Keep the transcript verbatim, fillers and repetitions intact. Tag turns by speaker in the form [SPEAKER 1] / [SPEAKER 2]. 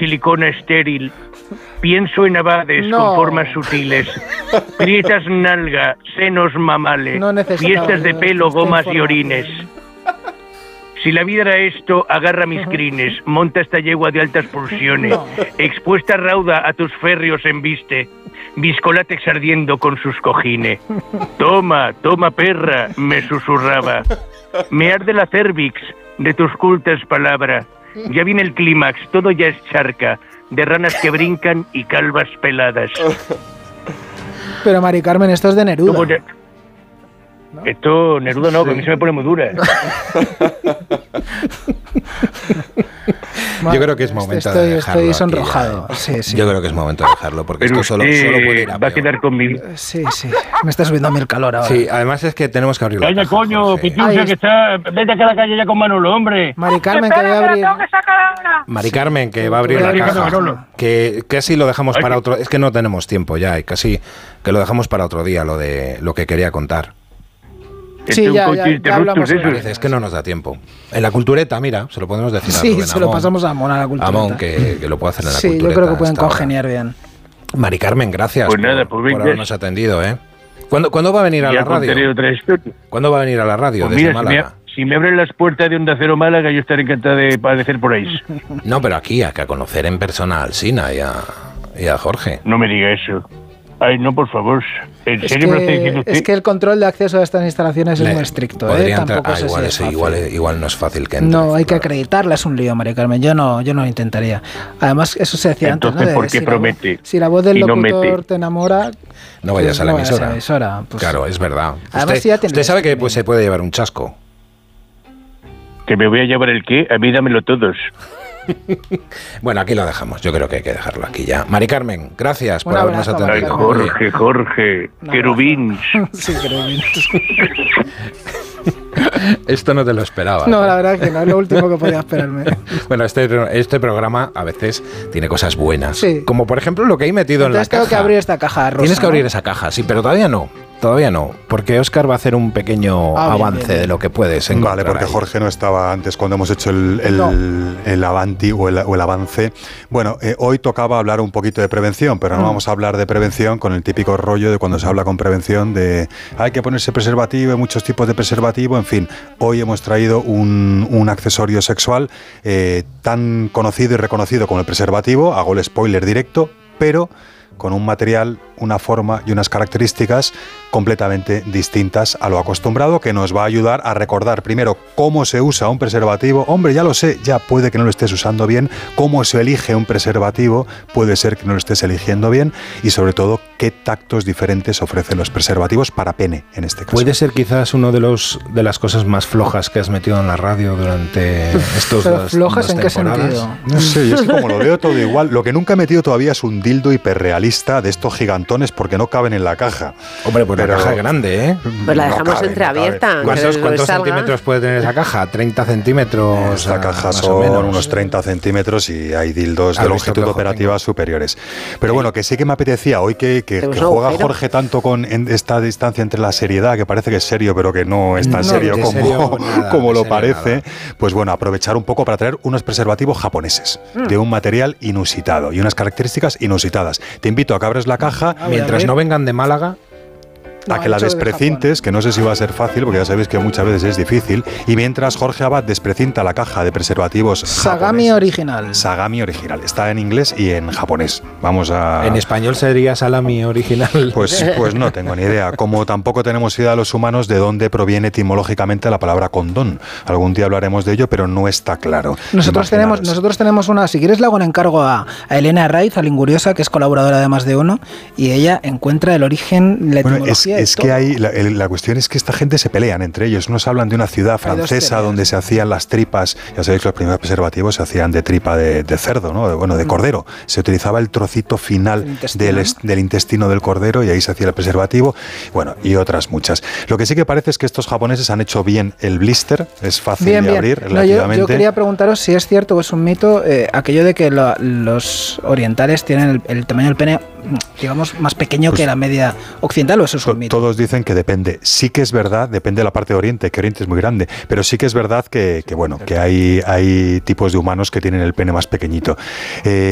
[SPEAKER 1] silicona estéril. Pienso en abades
[SPEAKER 2] No.
[SPEAKER 1] con formas sutiles, grietas nalga, senos mamales,
[SPEAKER 2] No necesitaba
[SPEAKER 1] fiestas de
[SPEAKER 2] yo
[SPEAKER 1] pelo,
[SPEAKER 2] esta
[SPEAKER 1] gomas y
[SPEAKER 2] información.
[SPEAKER 1] orines. Si la vida era esto, agarra mis crines, monta esta yegua de altas pulsiones,
[SPEAKER 2] No.
[SPEAKER 1] expuesta rauda a tus férreos embiste, viscolátex ardiendo con sus cojines. Toma, toma perra, me susurraba. Me arde la cervix de tus cultas palabras. Ya viene el clímax, todo ya es charca, de ranas que brincan y calvas peladas.
[SPEAKER 2] Pero Mari Carmen, esto es de Neruda.
[SPEAKER 1] ¿Cómo ne- Esto, Neruda no, que a mí se me pone muy dura.
[SPEAKER 2] Ma-
[SPEAKER 3] Yo creo que es momento
[SPEAKER 2] estoy,
[SPEAKER 3] de dejarlo
[SPEAKER 2] Estoy
[SPEAKER 3] aquí
[SPEAKER 2] sonrojado.
[SPEAKER 3] ya, ¿eh?
[SPEAKER 2] Sí, sí.
[SPEAKER 3] Yo creo que es momento de dejarlo, porque
[SPEAKER 1] Pero
[SPEAKER 3] esto solo,
[SPEAKER 1] usted
[SPEAKER 3] solo puede ir a
[SPEAKER 1] va a
[SPEAKER 3] peor.
[SPEAKER 1] quedar conmigo.
[SPEAKER 2] Sí, sí. Me está subiendo a mí el calor ahora.
[SPEAKER 3] Sí, además es que tenemos que abrir la
[SPEAKER 1] Calla,
[SPEAKER 3] caja,
[SPEAKER 1] coño,
[SPEAKER 3] Jorge.
[SPEAKER 1] Pitiusa,
[SPEAKER 2] Ay,
[SPEAKER 1] que está... Vete acá a la calle ya con Manolo, hombre.
[SPEAKER 2] Mari Carmen, que voy a abrir.
[SPEAKER 3] Mari Carmen, que va a abrir
[SPEAKER 2] Voy a
[SPEAKER 3] la
[SPEAKER 2] abrir
[SPEAKER 3] caja,
[SPEAKER 1] Manolo.
[SPEAKER 3] que casi lo dejamos
[SPEAKER 1] Ay,
[SPEAKER 3] para
[SPEAKER 1] que-
[SPEAKER 3] otro... Es que no tenemos tiempo ya, y casi que lo dejamos para otro día, lo de lo que quería contar.
[SPEAKER 2] Sí,
[SPEAKER 1] Este es un
[SPEAKER 2] ya,
[SPEAKER 1] coche
[SPEAKER 2] ya, ya
[SPEAKER 1] interruptus
[SPEAKER 2] hablamos
[SPEAKER 1] de esos.
[SPEAKER 2] ahora.
[SPEAKER 3] Parece, es que no nos da tiempo. En la cultureta, mira, se lo podemos decir a
[SPEAKER 2] Sí,
[SPEAKER 3] Rubén
[SPEAKER 2] se lo
[SPEAKER 3] Amón.
[SPEAKER 2] pasamos a Amón, a la cultureta.
[SPEAKER 3] Amón, que, que lo puede hacer en la
[SPEAKER 2] Sí,
[SPEAKER 3] cultureta.
[SPEAKER 2] yo creo que pueden
[SPEAKER 3] hasta ahora.
[SPEAKER 2] congeniar bien.
[SPEAKER 3] Mari Carmen, gracias
[SPEAKER 1] Pues
[SPEAKER 3] por,
[SPEAKER 1] nada, pues
[SPEAKER 3] por
[SPEAKER 1] venga.
[SPEAKER 3] habernos atendido, ¿eh? ¿Cuándo, ¿Cuándo va a venir a
[SPEAKER 1] Ya
[SPEAKER 3] la radio?
[SPEAKER 1] contaré otra historia.
[SPEAKER 3] ¿Cuándo va a venir a la radio
[SPEAKER 1] Pues
[SPEAKER 3] desde
[SPEAKER 1] mira, si
[SPEAKER 3] Málaga?
[SPEAKER 1] me, si me abren las puertas de Onda Cero Málaga, yo estaré encantado de aparecer por ahí.
[SPEAKER 3] No, pero aquí, acá, a conocer en persona a Alsina y a, y a Jorge.
[SPEAKER 1] No me diga eso. Ay, no, por favor. ¿En
[SPEAKER 2] Es
[SPEAKER 1] serio me lo está diciendo
[SPEAKER 2] que,
[SPEAKER 1] usted?
[SPEAKER 2] es que el control de acceso a estas instalaciones es
[SPEAKER 3] Le-
[SPEAKER 2] muy estricto, ¿eh?
[SPEAKER 3] podría entrar-
[SPEAKER 2] Tampoco
[SPEAKER 3] ah,
[SPEAKER 2] sé
[SPEAKER 3] igual,
[SPEAKER 2] si es
[SPEAKER 3] ese-
[SPEAKER 2] fácil.
[SPEAKER 3] igual, igual no es fácil que entre.
[SPEAKER 2] No, hay que
[SPEAKER 3] claro.
[SPEAKER 2] acreditarla, es un lío, María Carmen. Yo no, yo no lo intentaría. Además, eso se decía
[SPEAKER 1] Entonces,
[SPEAKER 2] antes, ¿no? De
[SPEAKER 1] ¿por qué
[SPEAKER 2] si la
[SPEAKER 1] promete
[SPEAKER 2] voz- si la voz del
[SPEAKER 1] y no
[SPEAKER 2] locutor
[SPEAKER 1] mete?
[SPEAKER 2] te enamora,
[SPEAKER 3] No vayas
[SPEAKER 2] pues
[SPEAKER 3] a la
[SPEAKER 2] no vayas
[SPEAKER 3] emisora.
[SPEAKER 2] a la emisora, pues-
[SPEAKER 3] Claro, es verdad.
[SPEAKER 2] Además,
[SPEAKER 3] usted
[SPEAKER 2] ya tiene
[SPEAKER 3] usted sabe que
[SPEAKER 2] streaming.
[SPEAKER 3] pues, se puede llevar un chasco.
[SPEAKER 1] ¿Que me voy a llevar el qué? A mí dámelo todos.
[SPEAKER 3] Bueno, aquí lo dejamos. Yo creo que hay que dejarlo aquí ya. Mari Carmen, gracias por
[SPEAKER 2] Un
[SPEAKER 3] habernos
[SPEAKER 2] abrazo,
[SPEAKER 1] Ay,
[SPEAKER 3] atendido.
[SPEAKER 2] Carmen.
[SPEAKER 1] Jorge, Jorge.
[SPEAKER 2] Un
[SPEAKER 1] Querubín.
[SPEAKER 2] sí, creo que-
[SPEAKER 3] Esto no te lo esperaba.
[SPEAKER 2] No, la verdad que no, es lo último que podía esperarme.
[SPEAKER 3] Bueno, este, este programa a veces tiene cosas buenas.
[SPEAKER 2] Sí.
[SPEAKER 3] Como por ejemplo lo que hay metido
[SPEAKER 2] Entonces
[SPEAKER 3] en
[SPEAKER 2] tengo
[SPEAKER 3] la
[SPEAKER 2] que
[SPEAKER 3] caja.
[SPEAKER 2] abrir esta caja rosa.
[SPEAKER 3] Tienes que abrir
[SPEAKER 2] ¿no?
[SPEAKER 3] esa caja, sí, pero todavía no. Todavía no, porque Óscar va a hacer un pequeño
[SPEAKER 2] Ah, bien,
[SPEAKER 3] avance
[SPEAKER 2] bien, bien.
[SPEAKER 3] de lo que puedes encontrar.
[SPEAKER 4] Vale, porque
[SPEAKER 3] ahí.
[SPEAKER 4] Jorge no estaba antes cuando hemos hecho el, el,
[SPEAKER 2] No.
[SPEAKER 4] el avanti o el, o el avance. Bueno, eh, hoy tocaba hablar un poquito de prevención, pero no
[SPEAKER 2] Mm.
[SPEAKER 4] vamos a hablar de prevención con el típico rollo de cuando se habla con prevención de hay que ponerse preservativo, hay muchos tipos de preservativo, en fin. Hoy hemos traído un, un accesorio sexual eh, tan conocido y reconocido como el preservativo, hago el spoiler directo, pero con un material, una forma y unas características completamente distintas a lo acostumbrado, que nos va a ayudar a recordar primero cómo se usa un preservativo. Hombre, ya lo sé, ya puede que no lo estés usando bien. Cómo se elige un preservativo, puede ser que no lo estés eligiendo bien. Y sobre todo, qué tactos diferentes ofrecen los preservativos para pene, en este caso.
[SPEAKER 3] Puede ser quizás uno de los de las cosas más flojas que has metido en la radio durante estos
[SPEAKER 2] Pero
[SPEAKER 3] dos
[SPEAKER 2] flojas,
[SPEAKER 3] dos
[SPEAKER 2] ¿en qué
[SPEAKER 3] temporadas.
[SPEAKER 2] sentido?
[SPEAKER 4] No sé, yo es que como lo veo todo igual, lo que nunca he metido todavía es un dildo hiperrealista de estos gigantones porque no caben en la caja.
[SPEAKER 3] Hombre, pues
[SPEAKER 4] Pero-
[SPEAKER 3] la caja es grande, ¿eh?
[SPEAKER 5] Pues la
[SPEAKER 4] No
[SPEAKER 5] dejamos
[SPEAKER 4] cabe,
[SPEAKER 5] entreabierta.
[SPEAKER 4] no cabe.
[SPEAKER 3] ¿Cuántos,
[SPEAKER 5] que
[SPEAKER 3] cuántos
[SPEAKER 5] salga.
[SPEAKER 3] centímetros puede tener esa caja? ¿treinta centímetros?
[SPEAKER 4] Esta
[SPEAKER 3] ah,
[SPEAKER 4] caja
[SPEAKER 3] más o
[SPEAKER 4] son
[SPEAKER 3] menos.
[SPEAKER 4] unos treinta centímetros y hay dildos
[SPEAKER 3] ¿Has
[SPEAKER 4] de
[SPEAKER 3] visto
[SPEAKER 4] longitud
[SPEAKER 3] qué ojo
[SPEAKER 4] operativa
[SPEAKER 3] tengo?
[SPEAKER 4] superiores. Pero bueno, que sí que me apetecía hoy que, que-
[SPEAKER 5] Tenemos
[SPEAKER 4] que
[SPEAKER 5] un
[SPEAKER 4] juega
[SPEAKER 5] agujero.
[SPEAKER 4] Jorge tanto con en esta distancia entre la seriedad, que parece que es serio, pero que no es tan
[SPEAKER 3] No,
[SPEAKER 4] serio
[SPEAKER 3] de
[SPEAKER 4] como,
[SPEAKER 3] serio nada,
[SPEAKER 4] como
[SPEAKER 3] de
[SPEAKER 4] lo
[SPEAKER 3] serio
[SPEAKER 4] parece.
[SPEAKER 3] nada.
[SPEAKER 4] Pues bueno, aprovechar un poco para traer unos preservativos japoneses de un material inusitado y unas características inusitadas. Te invito a que abres la caja.
[SPEAKER 2] A ver,
[SPEAKER 3] Mientras
[SPEAKER 2] a ver.
[SPEAKER 3] no vengan de Málaga,
[SPEAKER 2] No,
[SPEAKER 4] a que la
[SPEAKER 2] hecho de
[SPEAKER 4] desprecintes, que no sé si va a ser fácil, porque ya sabéis que muchas veces es difícil. Y mientras Jorge Abad desprecinta la caja de preservativos
[SPEAKER 2] Sagami
[SPEAKER 4] japoneses.
[SPEAKER 2] original.
[SPEAKER 4] Sagami original. Está en inglés y en japonés. Vamos a...
[SPEAKER 3] en español sería salami original.
[SPEAKER 4] Pues, pues no tengo ni idea. Como tampoco tenemos idea los humanos de dónde proviene etimológicamente la palabra condón. Algún día hablaremos de ello, pero no está claro.
[SPEAKER 2] Nosotros tenemos,
[SPEAKER 4] Imaginaros.
[SPEAKER 2] nosotros tenemos una, si quieres le hago un encargo a, a Elena Raiz, a Linguriosa, que es colaboradora de Más de Uno, y ella encuentra el origen, la
[SPEAKER 4] Bueno, es,
[SPEAKER 2] etimología de
[SPEAKER 4] es
[SPEAKER 2] todo.
[SPEAKER 4] que hay, la, el- la cuestión es que esta gente se pelean entre ellos. Unos hablan de una ciudad
[SPEAKER 2] Hay dos
[SPEAKER 4] francesa
[SPEAKER 2] peleas.
[SPEAKER 4] donde se hacían las tripas. Ya sabéis que los primeros preservativos se hacían de tripa de, de cerdo, ¿no? De- bueno, de cordero. Se utilizaba el trocito
[SPEAKER 2] El
[SPEAKER 4] final
[SPEAKER 2] intestino,
[SPEAKER 4] del,
[SPEAKER 2] ¿no?
[SPEAKER 4] est- del intestino del cordero y ahí se hacía el preservativo. Bueno, y otras muchas. Lo que sí que parece es que estos japoneses han hecho bien el blister. Es fácil
[SPEAKER 2] Bien,
[SPEAKER 4] de
[SPEAKER 2] bien.
[SPEAKER 4] abrir
[SPEAKER 2] No, yo,
[SPEAKER 4] relativamente.
[SPEAKER 2] yo quería preguntaros si es cierto o es un mito eh, aquello de que lo- los orientales tienen el, el tamaño del pene, digamos, más pequeño
[SPEAKER 4] Pues
[SPEAKER 2] que la media occidental, o eso es
[SPEAKER 4] To-
[SPEAKER 2] un mito.
[SPEAKER 4] Todos dicen que depende. Sí que es verdad, depende de la parte de Oriente, que Oriente es muy grande, pero sí que es verdad que, que bueno, que hay, hay tipos de humanos que tienen el pene más pequeñito. Eh,